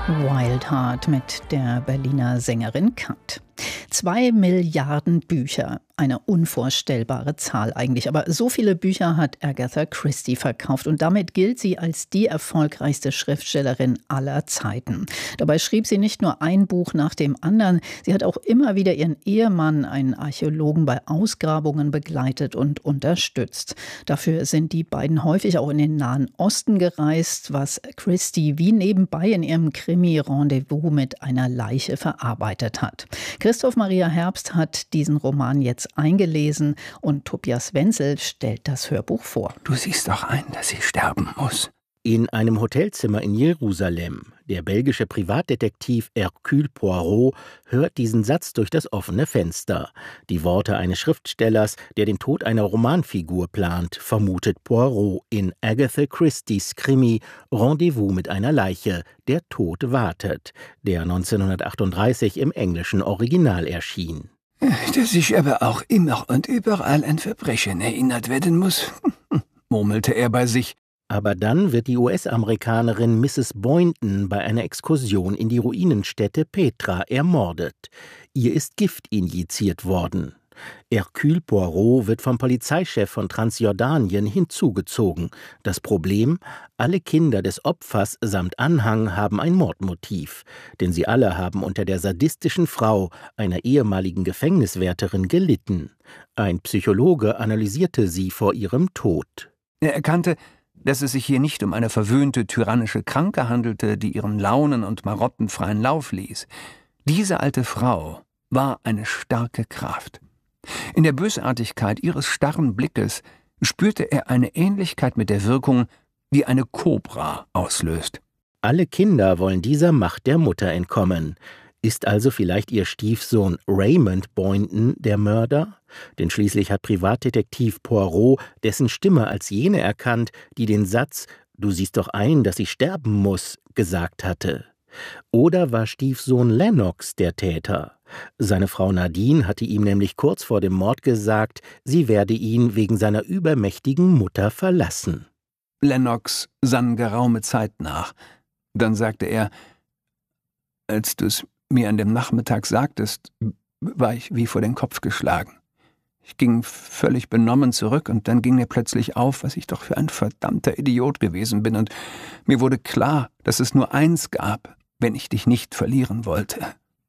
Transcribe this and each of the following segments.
Wild Heart mit der Berliner Sängerin Kat. 2 Milliarden Bücher, eine unvorstellbare Zahl eigentlich. Aber so viele Bücher hat Agatha Christie verkauft und damit gilt sie als die erfolgreichste Schriftstellerin aller Zeiten. Dabei schrieb sie nicht nur ein Buch nach dem anderen, sie hat auch immer wieder ihren Ehemann, einen Archäologen, bei Ausgrabungen begleitet und unterstützt. Dafür sind die beiden häufig auch in den Nahen Osten gereist, was Christie wie nebenbei in ihrem Krimi Rendezvous mit einer Leiche verarbeitet hat. Christoph Maria Herbst hat diesen Roman jetzt eingelesen und Tobias Wenzel stellt das Hörbuch vor. Du siehst doch ein, dass sie sterben muss. In einem Hotelzimmer in Jerusalem. Der belgische Privatdetektiv Hercule Poirot hört diesen Satz durch das offene Fenster. Die Worte eines Schriftstellers, der den Tod einer Romanfigur plant, vermutet Poirot in Agatha Christies Krimi Rendezvous mit einer Leiche, der Tod wartet, der 1938 im englischen Original erschien. Dass ich aber auch immer und überall an Verbrechen erinnert werden muss, murmelte er bei sich. Aber dann wird die US-Amerikanerin Mrs. Boynton bei einer Exkursion in die Ruinenstätte Petra ermordet. Ihr ist Gift injiziert worden. Hercule Poirot wird vom Polizeichef von Transjordanien hinzugezogen. Das Problem? Alle Kinder des Opfers samt Anhang haben ein Mordmotiv. Denn sie alle haben unter der sadistischen Frau, einer ehemaligen Gefängniswärterin, gelitten. Ein Psychologe analysierte sie vor ihrem Tod. Er erkannte, dass es sich hier nicht um eine verwöhnte, tyrannische Kranke handelte, die ihren Launen und Marotten freien Lauf ließ. Diese alte Frau war eine starke Kraft. In der Bösartigkeit ihres starren Blickes spürte er eine Ähnlichkeit mit der Wirkung, die eine Kobra auslöst. Alle Kinder wollen dieser Macht der Mutter entkommen. Ist also vielleicht ihr Stiefsohn Raymond Boynton der Mörder? Denn schließlich hat Privatdetektiv Poirot dessen Stimme als jene erkannt, die den Satz »Du siehst doch ein, dass ich sterben muss« gesagt hatte. Oder war Stiefsohn Lennox der Täter? Seine Frau Nadine hatte ihm nämlich kurz vor dem Mord gesagt, sie werde ihn wegen seiner übermächtigen Mutter verlassen. Lennox sann geraume Zeit nach. Dann sagte er, als du es mir an dem Nachmittag sagtest, war ich wie vor den Kopf geschlagen. Ich ging völlig benommen zurück und dann ging mir plötzlich auf, was ich doch für ein verdammter Idiot gewesen bin und mir wurde klar, dass es nur eins gab, wenn ich dich nicht verlieren wollte.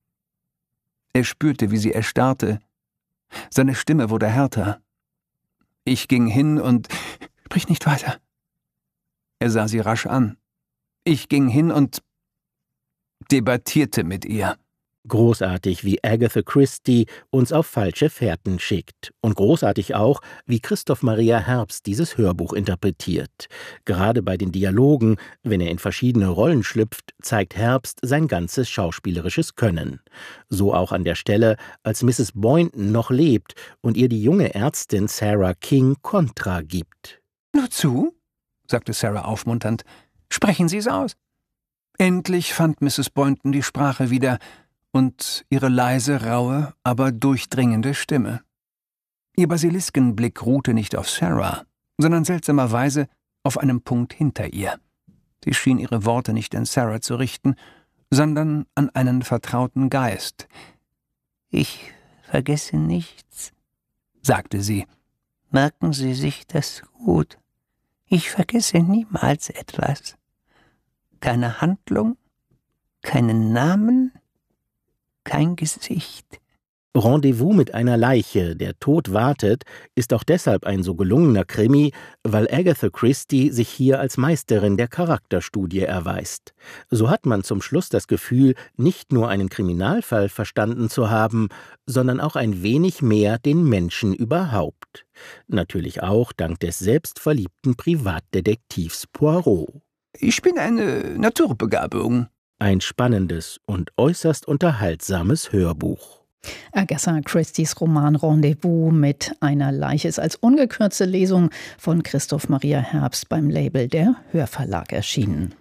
Er spürte, wie sie erstarrte. Seine Stimme wurde härter. Ich ging hin und... Sprich nicht weiter. Er sah sie rasch an. Ich ging hin und debattierte mit ihr. Großartig, wie Agatha Christie uns auf falsche Fährten schickt. Und großartig auch, wie Christoph Maria Herbst dieses Hörbuch interpretiert. Gerade bei den Dialogen, wenn er in verschiedene Rollen schlüpft, zeigt Herbst sein ganzes schauspielerisches Können. So auch an der Stelle, als Mrs. Boynton noch lebt und ihr die junge Ärztin Sarah King Kontra gibt. »Nur zu«, sagte Sarah aufmunternd, »sprechen Sie es aus.« Endlich fand Mrs. Boynton die Sprache wieder und ihre leise, raue, aber durchdringende Stimme. Ihr Basiliskenblick ruhte nicht auf Sarah, sondern seltsamerweise auf einem Punkt hinter ihr. Sie schien ihre Worte nicht an Sarah zu richten, sondern an einen vertrauten Geist. »Ich vergesse nichts«, sagte sie. »Merken Sie sich das gut. Ich vergesse niemals etwas. Keine Handlung, keinen Namen, kein Gesicht.« Rendezvous mit einer Leiche, der Tod wartet, ist auch deshalb ein so gelungener Krimi, weil Agatha Christie sich hier als Meisterin der Charakterstudie erweist. So hat man zum Schluss das Gefühl, nicht nur einen Kriminalfall verstanden zu haben, sondern auch ein wenig mehr den Menschen überhaupt. Natürlich auch dank des selbstverliebten Privatdetektivs Poirot. »Ich bin eine Naturbegabung.« Ein spannendes und äußerst unterhaltsames Hörbuch. Agatha Christies Roman Rendezvous mit einer Leiche ist als ungekürzte Lesung von Christoph Maria Herbst beim Label der Hörverlag erschienen.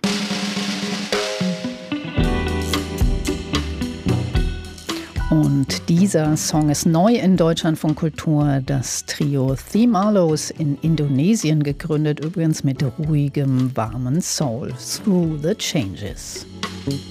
Und dieser Song ist neu in Deutschlandfunk Kultur. Das Trio The Marlows in Indonesien gegründet, übrigens mit ruhigem, warmen Soul. Through the Changes.